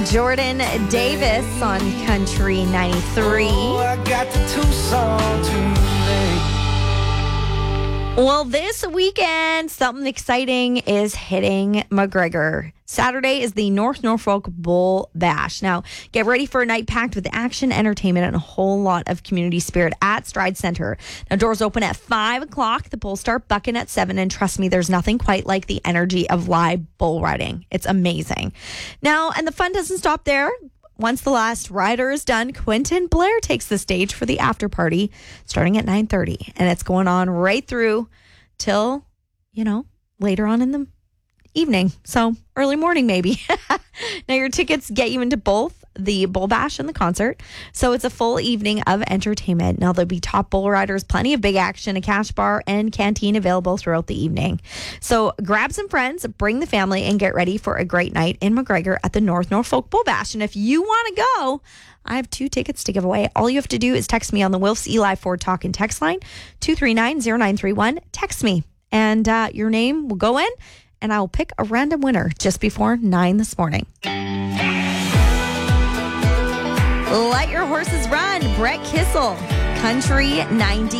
Jordan Davis on Country 93. Oh, I got the Tucson too late. Well, this weekend, something exciting is hitting McGregor. Saturday is the North Norfolk Bull Bash. Now, get ready for a night packed with action, entertainment, and a whole lot of community spirit at Stride Center. Now, doors open at 5 o'clock. The bulls start bucking at 7, and trust me, there's nothing quite like the energy of live bull riding. It's amazing. Now, and the fun doesn't stop there. Once the last rider is done, Quentin Blair takes the stage for the after party starting at 9:30, and it's going on right through till, later on in the evening. So early morning, maybe. Now, your tickets get you into both the Bull Bash and the concert. So it's a full evening of entertainment. Now, there'll be top bull riders, plenty of big action, a cash bar, and canteen available throughout the evening. So grab some friends, bring the family, and get ready for a great night in McGregor at the North Norfolk Bull Bash. And if you want to go, I have 2 tickets to give away. All you have to do is text me on the Wilfs Eli Ford Talk and text line, 239-0931. Text me, and your name will go in, and I will pick a random winner just before 9 this morning. Let your horses run. Brett Kissel, Country 90.